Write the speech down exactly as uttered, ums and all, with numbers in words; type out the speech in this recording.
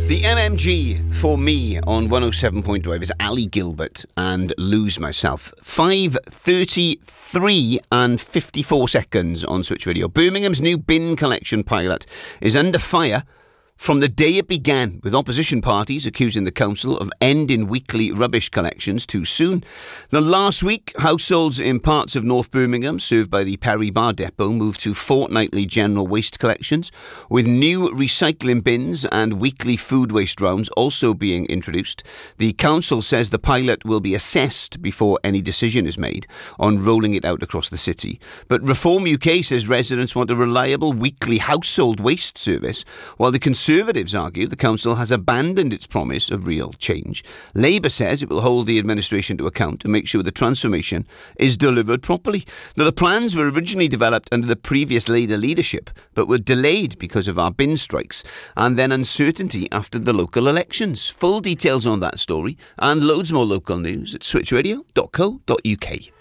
The M M G for me on one oh seven point five is Ali Gilbert and Lose Myself. five thirty-three and fifty-four seconds on Switch Radio. Birmingham's new bin collection pilot is under fire from the day it began, with opposition parties accusing the council of ending weekly rubbish collections too soon. Now, last week, households in parts of North Birmingham served by the Perry Bar Depot moved to fortnightly general waste collections, with new recycling bins and weekly food waste rounds also being introduced. The council says the pilot will be assessed before any decision is made on rolling it out across the city. But Reform U K says residents want a reliable weekly household waste service, while the Conservatives argue the council has abandoned its promise of real change. Labour says it will hold the administration to account to make sure the transformation is delivered properly. Now, the plans were originally developed under the previous Labour leadership, but were delayed because of our bin strikes and then uncertainty after the local elections. Full details on that story and loads more local news at switch radio dot co dot uk.